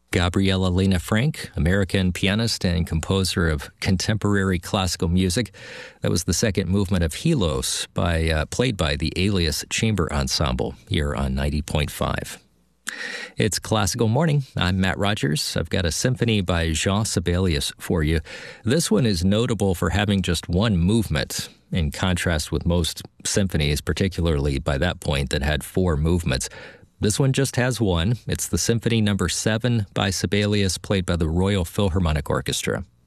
Gabriela Lena Frank, American pianist and composer of contemporary classical music. That was the second movement of Helos, played by the Alias Chamber Ensemble here on 90.5. It's Classical Morning. I'm Matt Rogers. I've got a symphony by Jean Sibelius for you. This one is notable for having just one movement, in contrast with most symphonies, particularly by that point, that had four movements. This one just has one. It's the Symphony No. 7 by Sibelius, played by the Royal Philharmonic Orchestra.